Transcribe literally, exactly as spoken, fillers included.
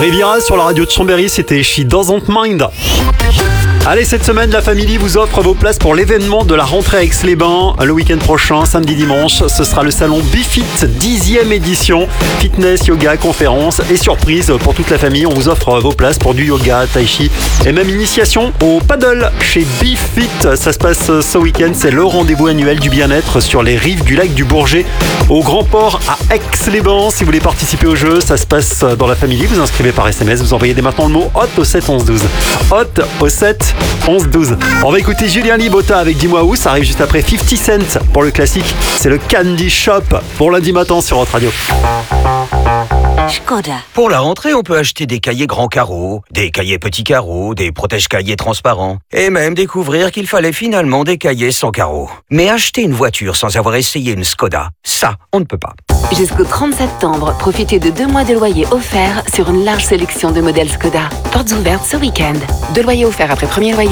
Riviera sur la radio de Chambéry, c'était She Doesn't Mind. Allez, cette semaine, la Family vous offre vos places pour l'événement de la rentrée à Aix-les-Bains. Le week-end prochain, samedi dimanche, ce sera le salon Bifit, dixième édition. Fitness, yoga, conférences et surprise pour toute la famille. On vous offre vos places pour du yoga, tai chi et même initiation au paddle chez Bifit. Ça se passe ce week-end, c'est le rendez-vous annuel du bien-être sur les rives du lac du Bourget au Grand Port à Aix-les-Bains. Si vous voulez participer au jeu, ça se passe dans la Family. Vous inscrivez par S M S, vous envoyez dès maintenant le mot hot au sept onze douze. Hot au sept onze douze. On va écouter Julien Libota avec Dis-moi où. Ça arrive juste après cinquante Cent pour le classique. C'est le Candy Shop pour lundi matin sur Hot Radio. Skoda. Pour la rentrée, on peut acheter des cahiers grands carreaux, des cahiers petits carreaux, des protège-cahiers transparents, et même découvrir qu'il fallait finalement des cahiers sans carreaux. Mais acheter une voiture sans avoir essayé une Skoda, ça, on ne peut pas. Jusqu'au trente septembre, profitez de deux mois de loyer offerts sur une large sélection de modèles Skoda. Portes ouvertes ce week-end. Deux loyers offerts après premier loyer.